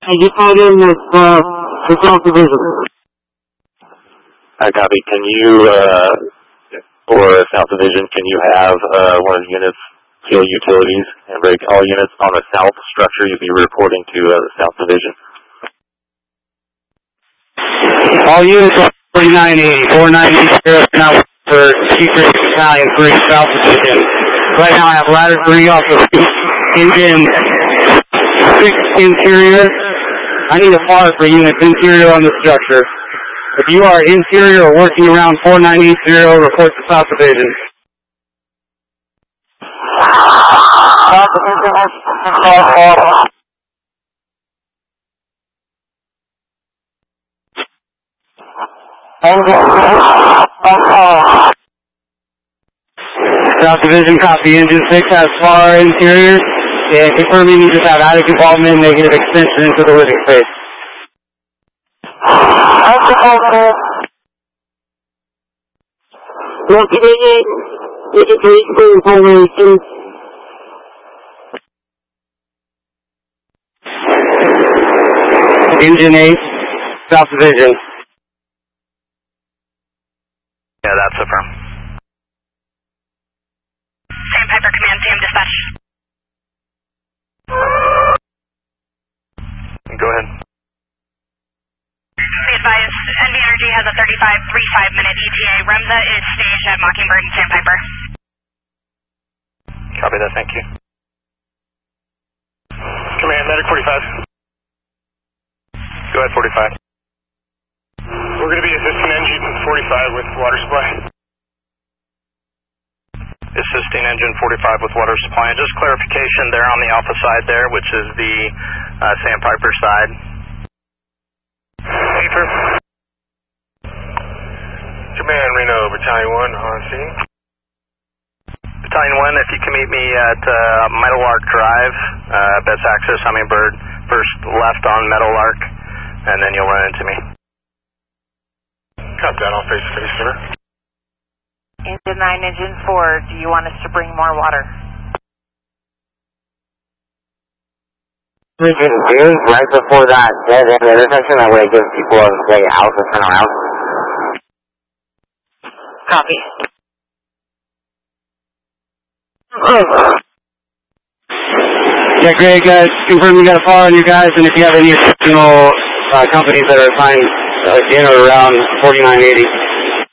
I just called in with the South Division. I copy. Can you, for South Division, can you have one of the units kill utilities and break all units on the south structure? You'll be reporting to the South Division. All units are 4980. 490 now for Secret Battalion 3 South Division. Right now I have ladder 3 off of engine 6 interior. I need a FAR for units interior on the structure. If you are interior or working around 4980, report to South Division. South Division, copy. Engine 6 has FAR interior. And confirming you just have attic involvement, negative extension into the living space. Engine 8, South Division. Yeah, that's affirm. Sandpiper Command, Sam Dispatch. Go ahead. Be advised, NV Energy has a 35-minute ETA. REMDA is staged at Mockingbird and Sandpiper. Copy that, thank you. Command, Medic 45. Go ahead, 45. We're going to be assisting engine 45 with water supply. Assisting engine 45 with water supply. And just clarification there on the Alpha side there, which is the Sandpiper side. Paper. Command, Reno, Battalion 1 on scene. Battalion 1, if you can meet me at Meadowlark Drive, best access Hummingbird, first left on Meadowlark, and then you'll run into me. Copy that, on face-to-face, sir. Engine 9, Engine 4, do you want us to bring more water? We can do right before that dead end intersection, that way it gives people a way out to turn around. Copy. Yeah, great guys. Confirm you got a FAR on you guys, and if you have any additional companies that are assigned in or around 4980.